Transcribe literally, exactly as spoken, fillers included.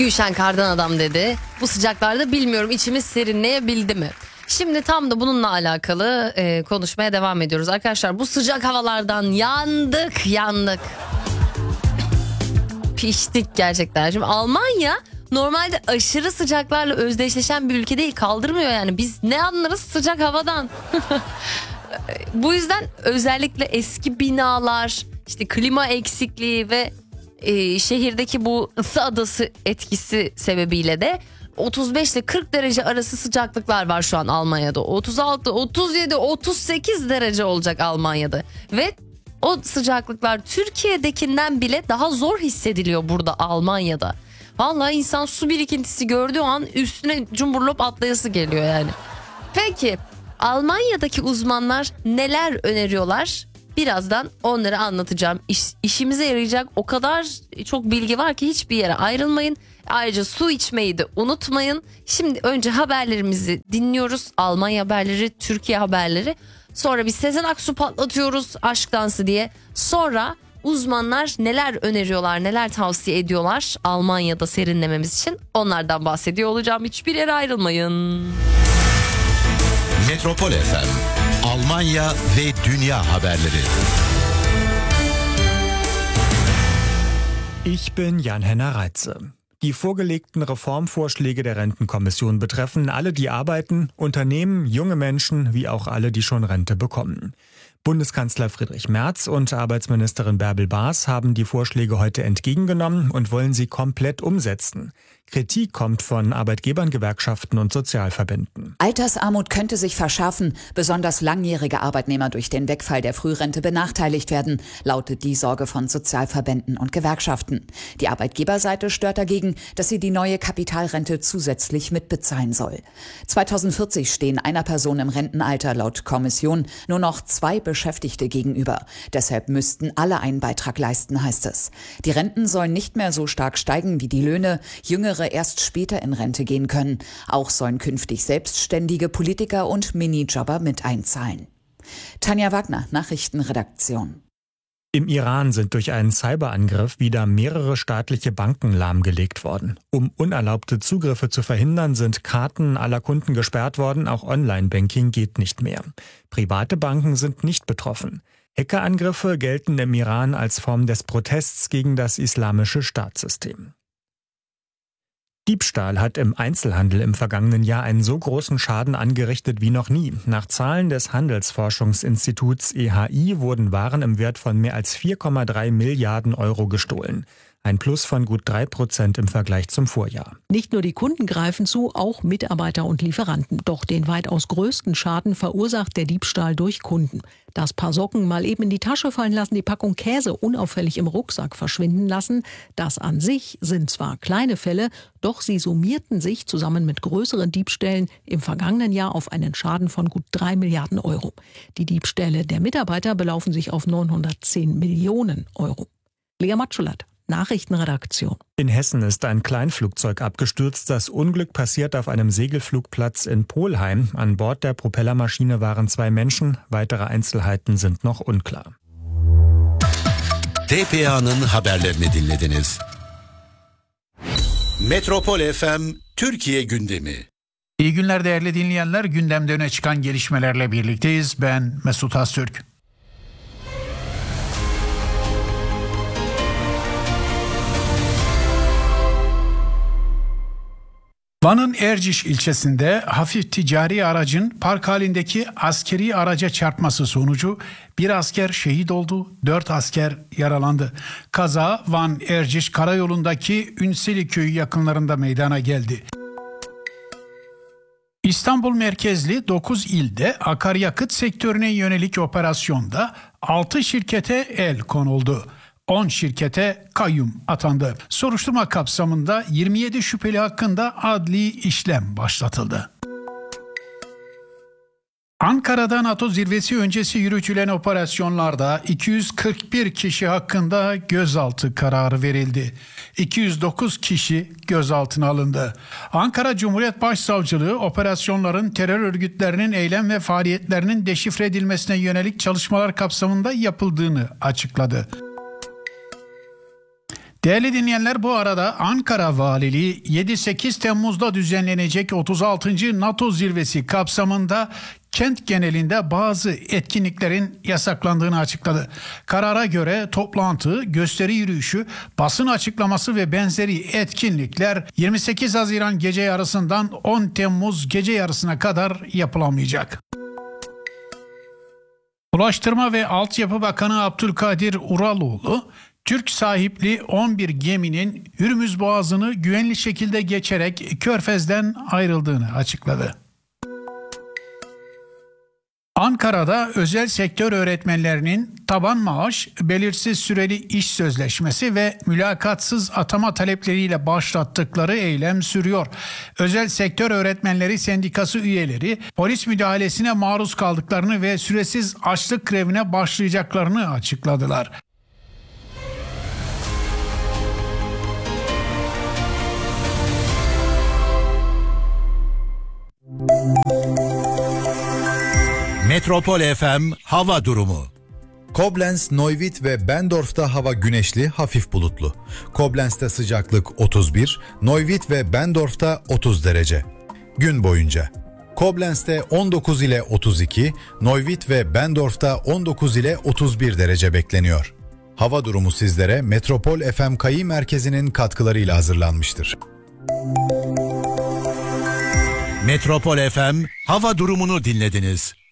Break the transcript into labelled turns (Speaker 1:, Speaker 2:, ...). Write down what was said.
Speaker 1: Gülşen kardan adam dedi. Bu sıcaklarda bilmiyorum içimiz serinleyebildi mi? Şimdi tam da bununla alakalı e, konuşmaya devam ediyoruz. Arkadaşlar bu sıcak havalardan yandık yandık. Piştik gerçekten. Şimdi Almanya normalde aşırı sıcaklarla özdeşleşen bir ülke değil, kaldırmıyor yani. Biz ne anlarız sıcak havadan? Bu yüzden özellikle eski binalar, işte klima eksikliği ve e, şehirdeki bu ısı adası etkisi sebebiyle de otuz beş ile kırk derece arası sıcaklıklar var şu an Almanya'da. otuz altı, otuz yedi, otuz sekiz derece olacak Almanya'da. Ve o sıcaklıklar Türkiye'dekinden bile daha zor hissediliyor burada Almanya'da. Vallahi insan su birikintisi gördüğü an üstüne cumburlop atlayası geliyor yani. Peki Almanya'daki uzmanlar neler öneriyorlar? Birazdan onları anlatacağım. İş, işimize yarayacak o kadar çok bilgi var ki hiçbir yere ayrılmayın. Ayrıca su içmeyi de unutmayın. Şimdi önce haberlerimizi dinliyoruz. Almanya haberleri, Türkiye haberleri. Sonra bir Sezen Aksu patlatıyoruz aşk dansı diye. Sonra uzmanlar neler öneriyorlar, neler tavsiye ediyorlar Almanya'da serinlememiz için. Onlardan bahsediyor olacağım. Hiçbir yere ayrılmayın.
Speaker 2: Metropol F M, Almanya ve dünya haberleri.
Speaker 3: Ich bin Jan-Henner Reitze. Die vorgelegten Reformvorschläge der Rentenkommission betreffen alle, die arbeiten, Unternehmen, junge Menschen wie auch alle, die schon Rente bekommen. Bundeskanzler Friedrich Merz und Arbeitsministerin Bärbel Baas haben die Vorschläge heute entgegengenommen und wollen sie komplett umsetzen. Kritik kommt von Arbeitgebern, Gewerkschaften und Sozialverbänden.
Speaker 4: Altersarmut könnte sich verschärfen. Besonders langjährige Arbeitnehmer durch den Wegfall der Frührente benachteiligt werden, lautet die Sorge von Sozialverbänden und Gewerkschaften. Die Arbeitgeberseite stört dagegen, dass sie die neue Kapitalrente zusätzlich mitbezahlen soll. zweitausendvierzig stehen einer Person im Rentenalter laut Kommission nur noch zwei Beschäftigte gegenüber. Deshalb müssten alle einen Beitrag leisten, heißt es. Die Renten sollen nicht mehr so stark steigen wie die Löhne. Jüngere erst später in Rente gehen können. Auch sollen künftig Selbstständige, Politiker und Minijobber mit einzahlen. Tanja Wagner, Nachrichtenredaktion.
Speaker 3: Im Iran sind durch einen Cyberangriff wieder mehrere staatliche Banken lahmgelegt worden. Um unerlaubte Zugriffe zu verhindern, sind Karten aller Kunden gesperrt worden, auch Online-Banking geht nicht mehr. Private Banken sind nicht betroffen. Hackerangriffe gelten im Iran als Form des Protests gegen das islamische Staatssystem. Diebstahl hat im Einzelhandel im vergangenen Jahr einen so großen Schaden angerichtet wie noch nie. Nach Zahlen des Handelsforschungsinstituts E H I wurden Waren im Wert von mehr als vier Komma drei Milliarden Euro gestohlen. Ein Plus von gut drei Prozent im Vergleich zum Vorjahr.
Speaker 5: Nicht nur die Kunden greifen zu, auch Mitarbeiter und Lieferanten. Doch den weitaus größten Schaden verursacht der Diebstahl durch Kunden. Das Paar Socken mal eben in die Tasche fallen lassen, die Packung Käse unauffällig im Rucksack verschwinden lassen. Das an sich sind zwar kleine Fälle, doch sie summierten sich zusammen mit größeren Diebstählen im vergangenen Jahr auf einen Schaden von gut drei Milliarden Euro. Die Diebstähle der Mitarbeiter belaufen sich auf neunhundertzehn Millionen Euro. Lea Matschulat, Nachrichtenredaktion.
Speaker 3: In Hessen ist ein Kleinflugzeug abgestürzt. Das Unglück passiert auf einem Segelflugplatz in Polheim. An Bord der Propellermaschine waren zwei Menschen. Weitere Einzelheiten sind noch unklar.
Speaker 2: T P A'nın haberlerini dinlediniz. Metropol F M Türkiye gündemi.
Speaker 6: İyi günler değerli dinleyenler. Gündemde öne çıkan gelişmelerle birlikteyiz. Ben Mesut Öztürk. Van'ın Erciş ilçesinde hafif ticari aracın park halindeki askeri araca çarpması sonucu bir asker şehit oldu, dört asker yaralandı. Kaza Van Erciş karayolundaki Ünseli köyü yakınlarında meydana geldi. İstanbul merkezli dokuz ilde akaryakıt sektörüne yönelik operasyonda altı şirkete el konuldu. on şirkete kayyum atandı. Soruşturma kapsamında yirmi yedi şüpheli hakkında adli işlem başlatıldı. Ankara'da NATO zirvesi öncesi yürütülen operasyonlarda iki yüz kırk bir kişi hakkında gözaltı kararı verildi. iki yüz dokuz kişi gözaltına alındı. Ankara Cumhuriyet Başsavcılığı operasyonların terör örgütlerinin eylem ve faaliyetlerinin deşifre edilmesine yönelik çalışmalar kapsamında yapıldığını açıkladı. Değerli dinleyenler, bu arada Ankara Valiliği yedi sekiz Temmuz'da düzenlenecek otuz altıncı NATO zirvesi kapsamında kent genelinde bazı etkinliklerin yasaklandığını açıkladı. Karara göre toplantı, gösteri yürüyüşü, basın açıklaması ve benzeri etkinlikler yirmi sekiz Haziran gece yarısından on Temmuz gece yarısına kadar yapılamayacak. Ulaştırma ve Altyapı Bakanı Abdülkadir Uraloğlu, Türk sahipli on bir geminin Hürmüz Boğazı'nı güvenli şekilde geçerek Körfez'den ayrıldığını açıkladı. Ankara'da özel sektör öğretmenlerinin taban maaş, belirsiz süreli iş sözleşmesi ve mülakatsız atama talepleriyle başlattıkları eylem sürüyor. Özel sektör öğretmenleri sendikası üyeleri polis müdahalesine maruz kaldıklarını ve süresiz açlık grevine başlayacaklarını açıkladılar.
Speaker 2: Metropol F M hava durumu.
Speaker 7: Koblenz, Neuwied ve Bendorf'ta hava güneşli, hafif bulutlu. Koblenz'te sıcaklık otuz bir, Neuwied ve Bendorf'ta otuz derece. Gün boyunca Koblenz'te on dokuz ile otuz iki, Neuwied ve Bendorf'ta on dokuz ile otuz bir derece bekleniyor. Hava durumu sizlere Metropol F M Kayı Merkezi'nin katkılarıyla hazırlanmıştır.
Speaker 2: Metropol F M hava durumunu dinlediniz.